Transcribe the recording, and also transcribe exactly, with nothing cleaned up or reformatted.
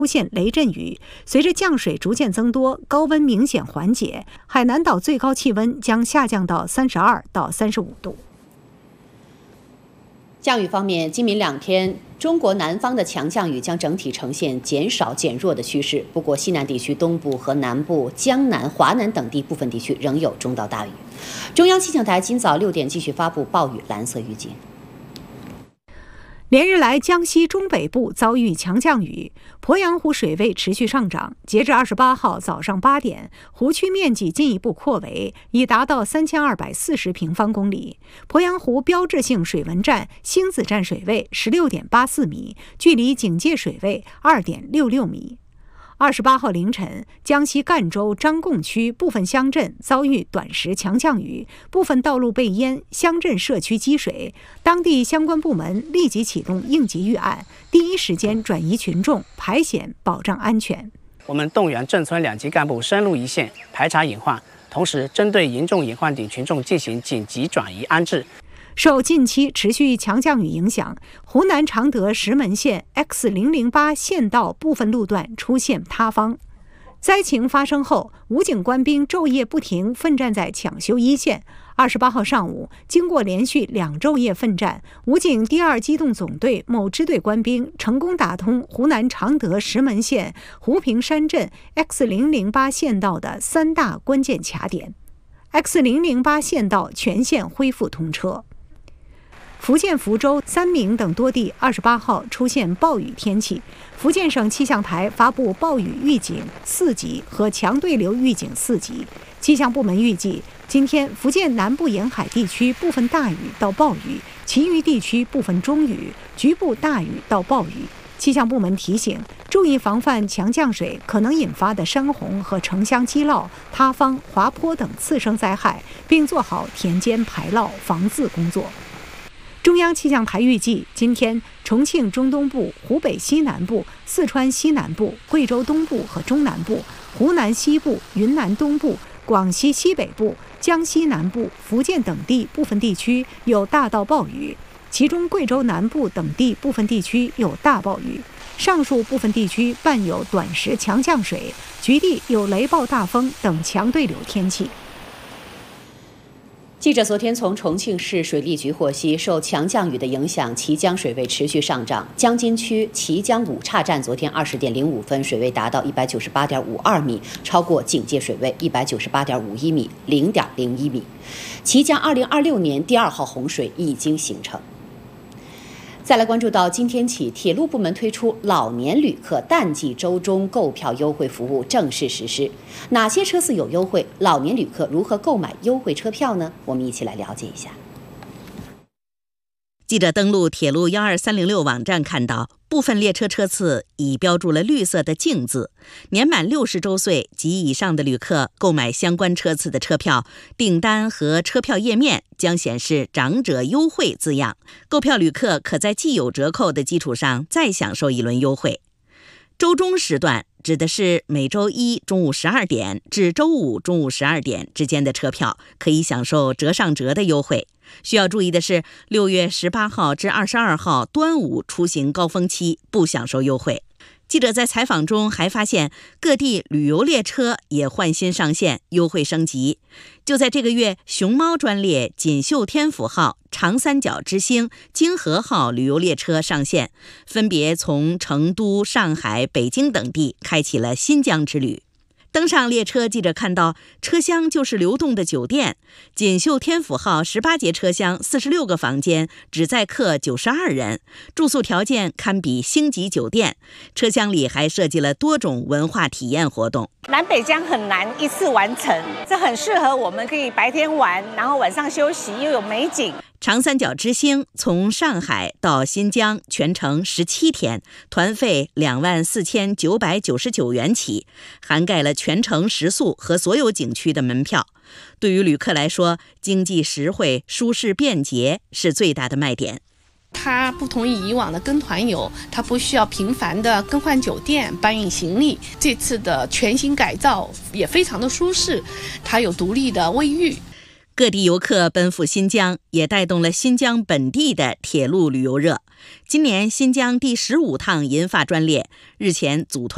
出现雷阵雨，随着降水逐渐增多，高温明显缓解，海南岛最高气温将下降到三十二到三十五度。 降雨方面，今明两天，中国南方的强降雨将整体呈现减少减弱的趋势。不过，西南地区东部和南部、江南、华南等地部分地区仍有中到大雨。中央气象台今早六点继续发布暴雨蓝色预警。 连日来，江西中北部遭遇强降雨，鄱阳湖水位持续上涨。截至二十八号早上八点，湖区面积进一步扩围，已达到三千二百四十平方公里。鄱阳湖标志性水文站星子站水位十六点八四米，距离警戒水位二点六六米。二十八号凌晨，江西赣州张贡区部分乡镇遭遇短时强降雨，部分道路被淹，乡镇社区积水。当地相关部门立即启动应急预案，第一时间转移群众，排险保障安全。 我们动员镇村两级干部深入一线，排查隐患，同时针对严重隐患等群众进行紧急转移安置。 受近期持续强降雨影响，湖南常德石门县 X 零零八 县道部分路段出现塌方。灾情发生后，武警官兵昼夜不停奋战在抢修一线。二十八号上午，经过连续两昼夜奋战，武警第二机动总队某支队官兵成功打通湖南常德石门县湖平山镇 X 零零八 县道的三大关键卡点， X 零零八 县道全线恢复通车。福建福州、三明等多地二十八号出现暴雨天气，福建省气象台发布暴雨预警四级和强对流预警四级。气象部门预计，今天福建南部沿海地区部分大雨到暴雨，其余地区部分中雨，局部大雨到暴雨。气象部门提醒，注意防范强降水可能引发的山洪和城乡积涝、塌方、滑坡等次生灾害，并做好田间排涝防治工作。中央气象台预计，今天重庆中东部、湖北西南部、四川西南部、贵州东部和中南部、湖南西部、云南东部、广西西北部、江西南部、福建等地部分地区有大到暴雨，其中贵州南部等地部分地区有大暴雨，上述部分地区伴有短时强降水，局地有雷暴大风等强对流天气。 记者昨天从重庆市水利局获悉，受强降雨的影响，綦江水位持续上涨。江津区綦江五岔站昨天二十点零五分水位达到一百九十八点五二米，超过警戒水位一百九十八点五一米，零点零一米。綦江二零二六年第二号洪水已经形成。再来关注到今天起，铁路部门推出老年旅客淡季周中购票优惠服务正式实施。哪些车次有优惠？老年旅客如何购买优惠车票呢？我们一起来了解一下。 记者登录铁路一二三零六网站看到，部分列车车次已标注了绿色的净字，年满六十周岁及以上的旅客购买相关车次的车票，订单和车票页面将显示长者优惠字样，购票旅客可在既有折扣的基础上再享受一轮优惠。周中时段指的是每周一中午十二点至周五中午十二点之间的车票，可以享受折上折的优惠。需要注意的是，六月十八号至二十二号端午出行高峰期不享受优惠。记者在采访中还发现，各地旅游列车也换新上线，优惠升级。就在这个月，熊猫专列锦绣天府号、长三角之星、京河号旅游列车上线，分别从成都、上海、北京等地开启了新疆之旅。登上列车，记者看到车厢就是流动的酒店。锦绣天府号十八节车厢，四十六个房间，只载客九十二人，住宿条件堪比星级酒店。车厢里还设计了多种文化体验活动。 南北疆很难一次完成，这很适合我们可以白天玩，然后晚上休息，又有美景。 长三角之星从上海到新疆全程十七天，团费两万四千九百九十九元起，涵盖了全程食宿和所有景区的门票。对于旅客来说，经济实惠、舒适便捷是最大的卖点。 它不同于以往的跟团游，它不需要频繁的更换酒店、搬运行李。这次的全新改造也非常的舒适，它有独立的卫浴。 各地游客奔赴新疆，也带动了新疆本地的铁路旅游热。今年新疆第十五趟银发专列日前组团